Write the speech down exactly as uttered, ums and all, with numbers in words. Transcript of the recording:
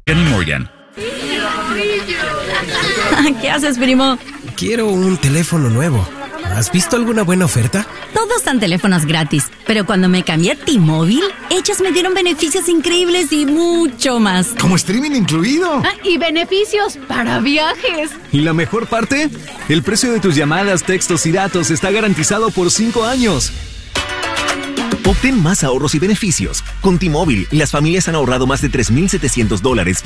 Morgan. ¿Qué haces, primo? Quiero un teléfono nuevo. ¿Has visto alguna buena oferta? Todos dan teléfonos gratis, pero cuando me cambié a T-Mobile, ellos me dieron beneficios increíbles y mucho más. ¿Como streaming incluido? Ah, y beneficios para viajes. ¿Y la mejor parte? El precio de tus llamadas, textos y datos está garantizado por cinco años. Obtén más ahorros y beneficios. Con T-Mobile, las familias han ahorrado más de tres mil setecientos dólares